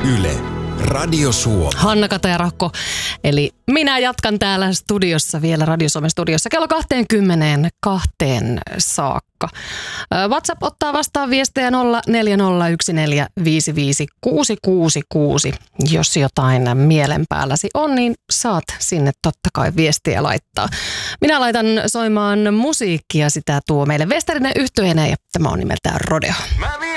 Yle, Radio Suomi. Hanna Kataja-Rahko, eli minä jatkan täällä studiossa vielä Radio Suomen studiossa kello 22 saakka. WhatsApp ottaa vastaan viestejä 0401455666. Jos jotain mielen päälläsi on, niin saat sinne totta kai viestiä laittaa. Minä laitan soimaan musiikkia, sitä tuo meille Westerinen yhtyeenä ja tämä on nimeltään Rodeo.